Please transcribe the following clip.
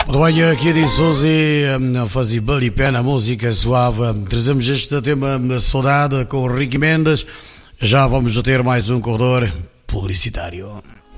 Ora bem, aqui de Suzy fazia Bully Pena, música suave. Trazemos este tema Saudade com o Ricky Mendes. Já vamos ter mais um corredor publicitário.